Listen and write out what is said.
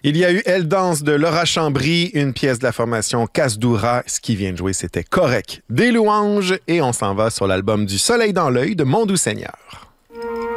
Il y a eu Elle danse de Laura Chambry, une pièce de la formation Casse-Doura. Ce qui vient de jouer, c'était Correct des Louanges. Et on s'en va sur l'album Du soleil dans l'œil de Mon doux Seigneur.